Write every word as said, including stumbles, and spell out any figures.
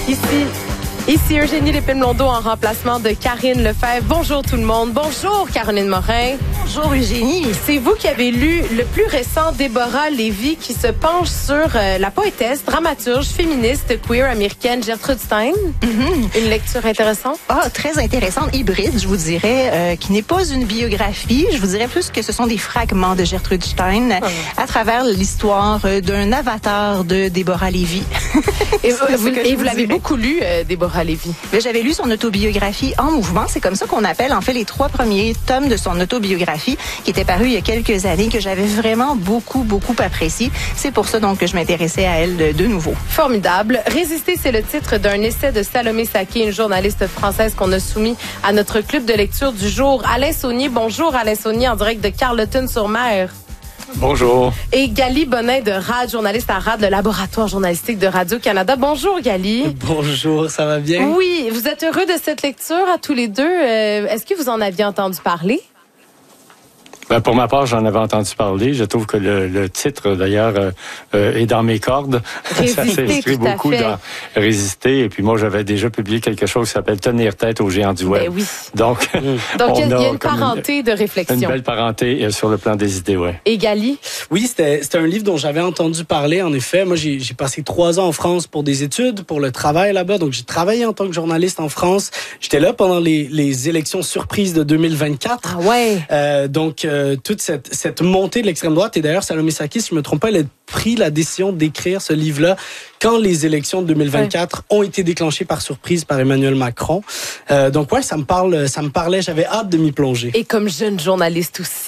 Ici, ici Eugénie Lépine-Blondeau en remplacement de Karine Lefebvre. Bonjour tout le monde. Bonjour Caroline Morin. Bonjour Eugénie. C'est vous qui avez lu le plus récent Déborah Lévy qui se penche sur euh, la poétesse, dramaturge, féministe, queer américaine Gertrude Stein. Mm-hmm. Une lecture intéressante. Ah, très intéressante, hybride, je vous dirais, euh, qui n'est pas une biographie. Je vous dirais plus que ce sont des fragments de Gertrude Stein oh. à travers l'histoire d'un avatar de Déborah Lévy. Et vous, vous, et vous l'avez beaucoup lu, euh, Déborah Lévy. J'avais lu son autobiographie En mouvement. C'est comme ça qu'on appelle en fait les trois premiers tomes de son autobiographie qui était paru il y a quelques années, que j'avais vraiment beaucoup, beaucoup apprécié. C'est pour ça donc que je m'intéressais à elle de, de nouveau. Formidable. Résister, c'est le titre d'un essai de Salomé Saké, une journaliste française qu'on a soumis à notre club de lecture du jour. Alain Saunier, bonjour Alain Saunier en direct de Carleton-sur-Mer. Bonjour. Et Gali Bonin de R A D, journaliste à R A D, le laboratoire journalistique de Radio-Canada. Bonjour Gali. Bonjour, ça va bien? Oui, vous êtes heureux de cette lecture à tous les deux. Euh, est-ce que vous en aviez entendu parler? Ben pour ma part, j'en avais entendu parler. Je trouve que le, le titre, d'ailleurs, euh, euh, est dans mes cordes. Résister, ça s'inscrit beaucoup fait. dans Résister. Et puis moi, j'avais déjà publié quelque chose qui s'appelle Tenir tête aux géants du web. Ben oui. Donc, Donc il y, a y a une parenté une, de réflexion. Une belle parenté sur le plan des idées, ouais. Et Gali? Oui, c'était, c'était un livre dont j'avais entendu parler, en effet. Moi, j'ai, j'ai passé trois ans en France pour des études, pour le travail là-bas. Donc, j'ai travaillé en tant que journaliste en France. J'étais là pendant les, les élections surprises de deux mille vingt-quatre. Ah ouais? Euh, donc, euh, toute cette cette montée de l'extrême droite. Et d'ailleurs, Salomé Saké, si je me trompe pas, elle a pris la décision d'écrire ce livre-là quand les élections de deux mille vingt-quatre ouais. ont été déclenchées par surprise par Emmanuel Macron. Euh, donc ouais, ça me parle, ça me parlait. J'avais hâte de m'y plonger. Et comme jeune journaliste aussi.